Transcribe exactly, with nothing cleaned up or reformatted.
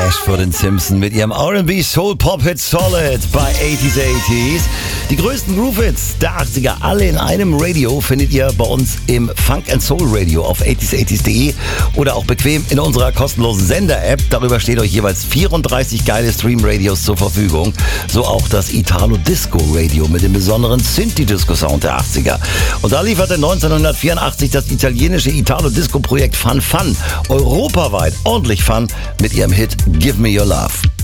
Ashford and Simpson mit ihrem R and B Soul Pop Hit Solid bei achtziger achtziger. Die größten Groove-Hits der achtziger, alle in einem Radio, findet ihr bei uns im Funk and Soul Radio auf achtziger achtziger punkt de oder auch bequem in unserer kostenlosen Sender-App. Darüber steht euch jeweils vierunddreißig geile Stream-Radios zur Verfügung. So auch das Italo-Disco-Radio mit dem besonderen Synthi-Disco-Sound der achtziger. Und da lieferte neunzehnhundertvierundachtzig das italienische Italo-Disco-Projekt Fun Fun europaweit ordentlich Fun mit ihrem Hit Give Me Your Love.